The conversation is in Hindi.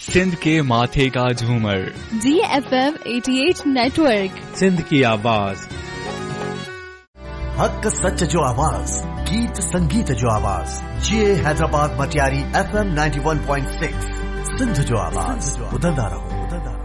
सिंध के माथे का झूमर, GFM 88 नेटवर्क, सिंध की आवाज, हक सच जो आवाज, गीत संगीत जो आवाज, ये हैदराबाद मटियारी FM 91.6 सिंध जो आवाज, बुलंदा रहो।